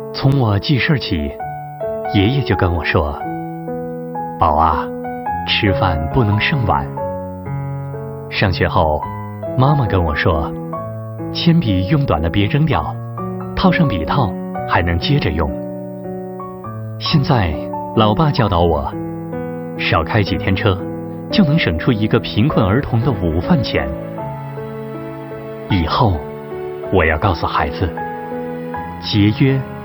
从我记事起，爷爷就跟我说：宝啊，吃饭不能剩碗。上学后，妈妈跟我说，铅笔用短了别扔掉，套上笔套还能接着用。现在老爸教导我，少开几天车就能省出一个贫困儿童的午饭钱。以后我要告诉孩子，节约